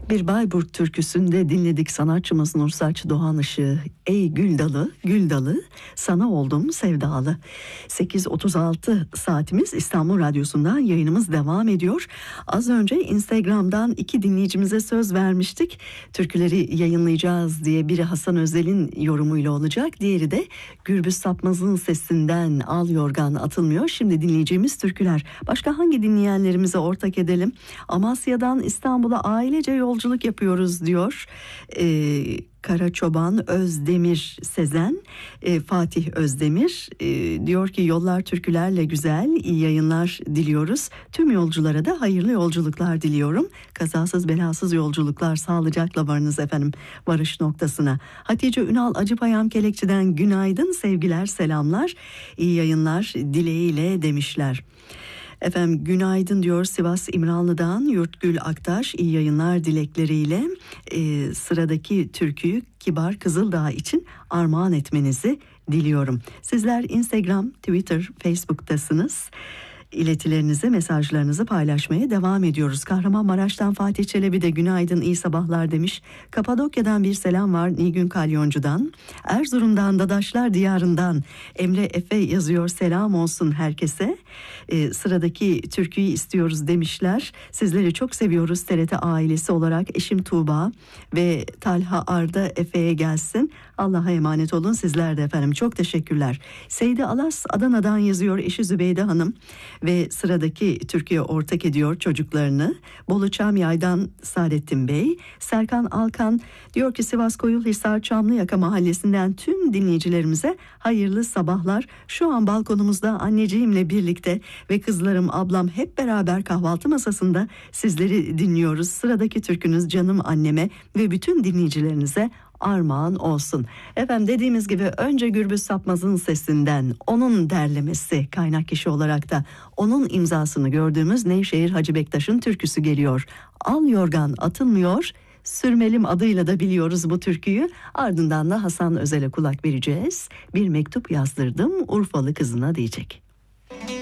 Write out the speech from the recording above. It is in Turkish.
Bir Bayburt türküsünde dinledik sanatçımız Nursaç Doğan Işık. Ey gül dalı, gül dalı, sana oldum sevdalı. 8.36 saatimiz İstanbul Radyosu'ndan yayınımız devam ediyor. Az önce Instagram'dan 2 dinleyicimize söz vermiştik. Türküleri yayınlayacağız diye, biri Hasan Özel'in yorumuyla olacak. Diğeri de Gürbüz Sapmaz'ın sesinden Al Yorgan Atılmıyor. Şimdi dinleyeceğimiz türküler. Başka hangi dinleyenlerimize ortak edelim? Amasya'dan İstanbul'a ailece yolculuk yapıyoruz diyor. Karaçoban Özdemir Sezen, Fatih Özdemir diyor ki yollar türkülerle güzel, iyi yayınlar diliyoruz. Tüm yolculara da hayırlı yolculuklar diliyorum. Kazasız belasız yolculuklar, sağlıcakla varınız efendim varış noktasına. Hatice Ünal Acıpayam Kelekçi'den günaydın, sevgiler, selamlar, iyi yayınlar dileğiyle demişler. Efendim günaydın diyor Sivas İmranlı'dan Yurtgül Aktaş, iyi yayınlar dilekleriyle sıradaki türküyü Kibar Kızıldağ için armağan etmenizi diliyorum. Sizler Instagram, Twitter, Facebook'tasınız. İletilerinizi, mesajlarınızı paylaşmaya devam ediyoruz. Kahramanmaraş'tan Fatih Çelebi de günaydın, iyi sabahlar demiş. Kapadokya'dan bir selam var Nilgün Kalyoncu'dan. Erzurum'dan, Dadaşlar Diyarı'ndan Emre Efe yazıyor, selam olsun herkese. Sıradaki türküyü istiyoruz demişler. Sizleri çok seviyoruz TRT ailesi olarak. Eşim Tuğba ve Talha Arda Efe'ye gelsin. Allah'a emanet olun sizler de efendim. Çok teşekkürler. Seydi Alas Adana'dan yazıyor, eşi Zübeyde Hanım ve sıradaki türküye ortak ediyor çocuklarını. Bolu Çamyay'dan Saadettin Bey. Serkan Alkan diyor ki Sivas Koyulhisar Çamlıyaka mahallesinden tüm dinleyicilerimize hayırlı sabahlar. Şu an balkonumuzda anneciğimle birlikte ve kızlarım, ablam hep beraber kahvaltı masasında sizleri dinliyoruz. Sıradaki türkünüz canım anneme ve bütün dinleyicilerinize armağan olsun. Efendim dediğimiz gibi önce Gürbüz Sapmaz'ın sesinden, onun derlemesi, kaynak kişi olarak da onun imzasını gördüğümüz Nevşehir Hacı Bektaş'ın türküsü geliyor. Al Yorgan Atılmıyor, Sürmelim adıyla da biliyoruz bu türküyü. Ardından da Hasan Özel'e kulak vereceğiz. Bir mektup yazdırdım Urfalı kızına diyecek.